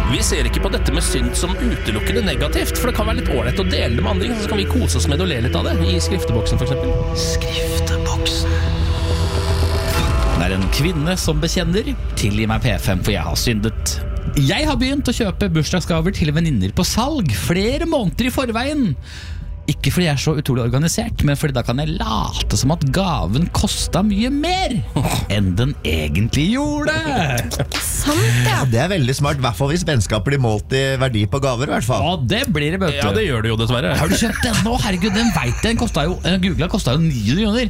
Vi ser ikke på dette med synd som utelukkende negativt, for det kan være litt ålreit å dele det med andre, så kan vi kose oss med det og le litt av det, i skrifteboksen for eksempel. Skrifteboksen. Det en kvinne som bekjenner. Tilgi meg P5, for jeg har syndet. Jeg har begynt å kjøpe bursdagsgaver til venninner på salg flere måneder i forveien. Ikke fordi jeg er så utrolig organisert, men fordi da kan jeg late som at gaven kostet mye mer enn den egentlig gjorde. Sant, ja. Det veldig smart, i hvert fall hvis vennskap blir målt i verdi på gaver i hvert fall. Ja, det blir det, bøtte. Ja, det gjør det jo dessverre. Har du kjøpt den nå? Herregud, den vet jeg, den kostet jo, Googlet kostet jo 9 millioner.